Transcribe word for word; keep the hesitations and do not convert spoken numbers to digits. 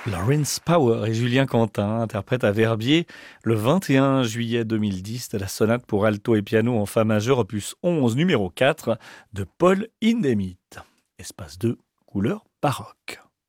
Lawrence Power et Julien Quentin interprètent à Verbier le vingt et un juillet deux mille dix de la sonate pour alto et piano en fa majeur opus onze numéro quatre de Paul Hindemith. Espace deux, couleur baroque.